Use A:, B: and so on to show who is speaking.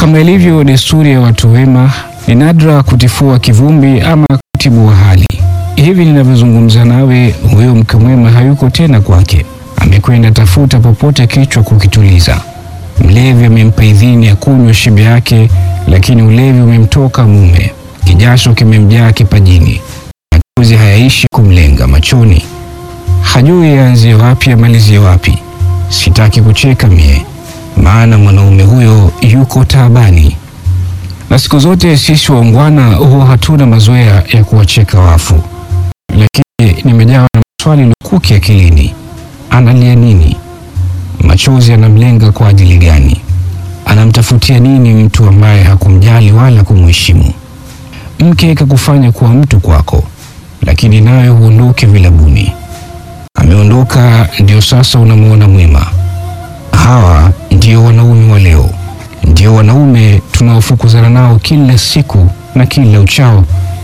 A: Kama ilivyo desturi ya watu wema, ni nadra kutifua kivumbi ama kutibua hali. Hivi ninavyozungumza nawe, huyo mke mwema hayuko tena kwake. Amekwenda tafuta popote kichwa kukituliza. Mlevi amempa idhini ya kunywa shibe yake, lakini ulevi umemtoka mume. Kijasho kimemjaa kipajini. Machozi hayaishi kumlenga machoni. Hajui aanzie wapi amalizie wapi. Sitaki kucheka mie, maana mwanaume huyo yuko taabani. Na siku zote sisi waungwana huwa hatuna mazoea ya kuwacheka wafu. Lakini nimejawa na maswali lukuki akilini. Analia nini? Machozi yanamlenga kwa ajili gani? Anamtafutia nini mtu ambaye hakumjali wala kumheshimu? Mke kakufanya kuwa mtu kwako, lakini nawe huondoke vilabuni. Ameondoka ndio sasa unamuona mwema. Hawa ndio wanaume wa leo. Ndio wanaume tunaofukuzana nao kila siku na kila uchao